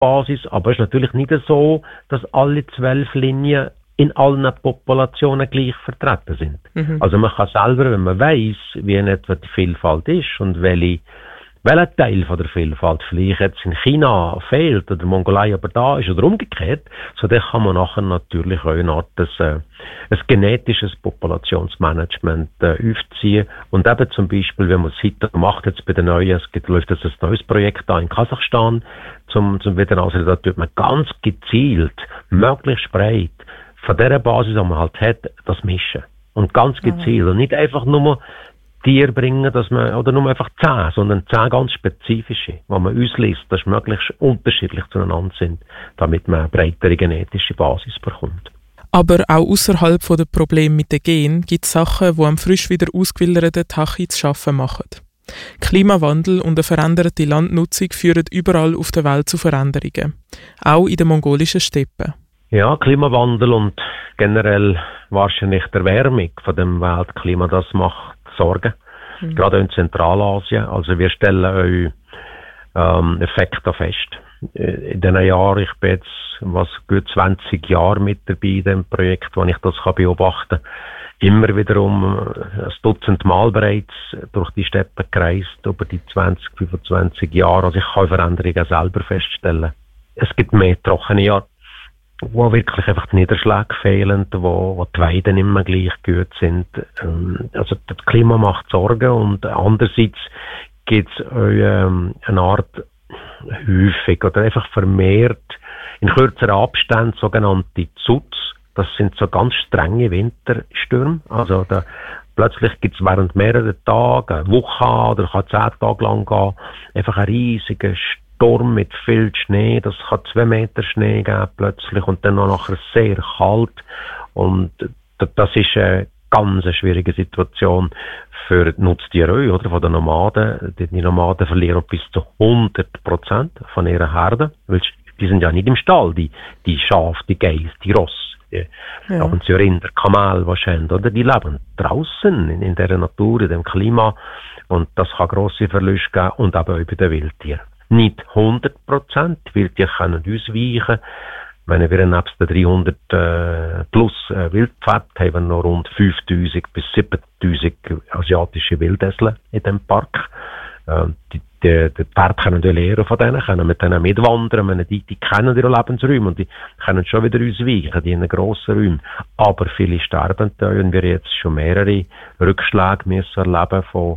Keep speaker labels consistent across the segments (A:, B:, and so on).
A: Basis, aber es ist natürlich nicht so, dass alle 12 Linien in allen Populationen gleich vertreten sind. Also man kann selber, wenn man weiss, wie in etwa die Vielfalt ist und welcher Teil von der Vielfalt vielleicht jetzt in China fehlt oder Mongolei aber da ist oder umgekehrt, so dann kann man nachher natürlich auch eine Art ein genetisches Populationsmanagement aufziehen und eben zum Beispiel, wenn man es heute macht, jetzt bei den neuen, läuft jetzt ein neues Projekt da in Kasachstan, zum wieder ansehen, da tut man ganz gezielt, möglichst breit, von der Basis, die man halt hat, das mischen. Und ganz gezielt. Und nicht einfach nur Tiere bringen, oder nur einfach 10, sondern 10 ganz spezifische, die man ausliest, dass möglichst unterschiedlich zueinander sind, damit man eine breitere genetische Basis bekommt.
B: Aber auch außerhalb der Probleme mit den Genen gibt es Sachen, die am frisch wieder ausgewilderten Tachi zu schaffen machen. Klimawandel und eine veränderte Landnutzung führen überall auf der Welt zu Veränderungen. Auch in den mongolischen Steppen.
A: Ja, Klimawandel und generell wahrscheinlich die Erwärmung von dem Weltklima, das macht Sorgen. Gerade in Zentralasien. Also wir stellen auch Effekte fest. In diesen Jahren, ich bin jetzt gut 20 Jahre mit dabei in diesem Projekt, wo ich das beobachten kann. Immer wiederum ein Dutzend Mal bereits durch die Steppen gereist, über die 20, 25 Jahre. Also ich kann Veränderungen selber feststellen. Es gibt mehr trockene Jahre, wo wirklich einfach die Niederschläge fehlen, wo die Weiden nicht mehr gleich gut sind. Also das Klima macht Sorgen und andererseits gibt es eine Art häufig oder einfach vermehrt in kürzeren Abständen sogenannte Zuts. Das sind so ganz strenge Winterstürme. Also plötzlich gibt es während mehreren Tagen, eine Woche oder kann 10 Tage lang gehen, einfach einen riesigen Sturm mit viel Schnee, das kann 2 Meter Schnee geben plötzlich und dann noch nachher sehr kalt und das ist eine ganz schwierige Situation für die Nutztiere, oder, von den Nomaden. Die Nomaden verlieren bis zu 100% von ihrer Herde, weil die sind ja nicht im Stall, die Schafe, die Geiss, die Ross, die Rinder, Kamel wahrscheinlich, oder, die leben draußen in der Natur, in dem Klima und das kann grosse Verluste geben und eben auch bei den Wildtieren. Nicht 100%, weil die können ausweichen. Wenn wir nebst den 300 plus Wildpferd haben wir noch rund 5000 bis 7000 asiatische Wildesel in diesem Park. Die Pferde können lernen von denen, können mit denen mitwandern, die kennen ihre Lebensräume und die können schon wieder ausweichen, die in grossen Räumen. Aber viele sterben da und wir jetzt schon mehrere Rückschläge müssen erleben von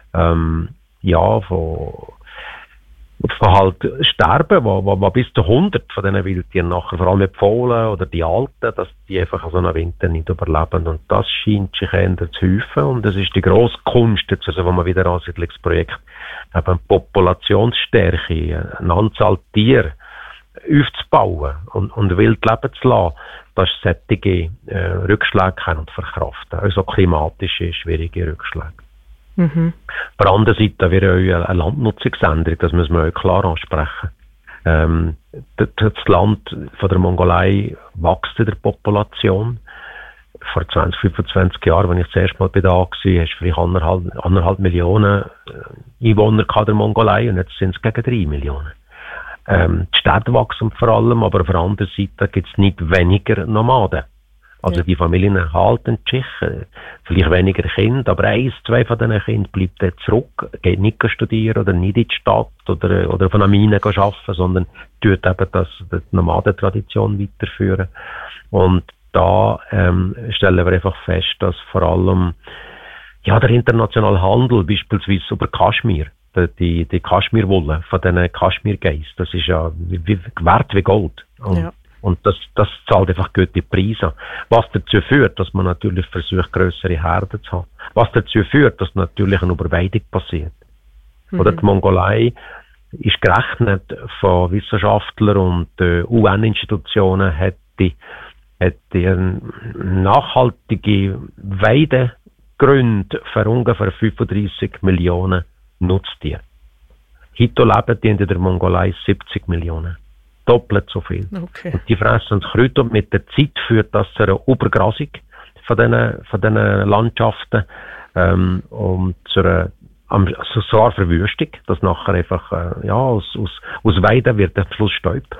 A: halt Sterben, wo bis zu 100 von diesen Wildtieren nachher, vor allem die Fohlen oder die Alten, dass die einfach so einen Winter nicht überleben. Und das scheint sich eher zu häufen. Und das ist die grosse Kunst, jetzt, also, wo man wieder Ansiedlungsprojekt eben Populationsstärke, eine Anzahl Tiere aufzubauen und wild leben zu lassen, dass solche Rückschläge können verkraften. Also klimatische, schwierige Rückschläge. Auf der anderen Seite wäre auch eine Landnutzungsänderung, das müssen wir auch klar ansprechen. Das Land von der Mongolei wächst in der Population. Vor 20, 25 Jahren, als ich das erste Mal da war, hast du vielleicht 1,5 Millionen Einwohner der Mongolei und jetzt sind es gegen 3 Millionen. Die Städte wachsen vor allem, aber auf der anderen Seite gibt es nicht weniger Nomaden. Also die Familien halten sich, vielleicht weniger Kinder, aber 1, 2 von diesen Kindern bleibt dann zurück, geht nicht studieren oder nicht in die Stadt oder auf einer Mine arbeiten, sondern tut eben die Nomadentradition weiterführen. Und da stellen wir einfach fest, dass vor allem der internationale Handel, beispielsweise über Kaschmir, die Kaschmirwolle von diesen Kaschmirgeiss, das ist ja wert wie Gold. Und das zahlt einfach gute Preise. Was dazu führt, dass man natürlich versucht, grössere Herden zu haben. Was dazu führt, dass natürlich eine Überweidung passiert. Oder die Mongolei ist gerechnet von Wissenschaftlern und UN-Institutionen, hat die nachhaltige Weidegründe für ungefähr 35 Millionen Nutztiere. Heute leben die in der Mongolei 70 Millionen. Doppelt so viel. Okay. Und die fressen das Kraut und mit der Zeit führt das zu einer Übergrasung von diesen Landschaften und zu einer sogar Verwüstung, dass nachher einfach, aus Weiden wird der Fluss Stäub.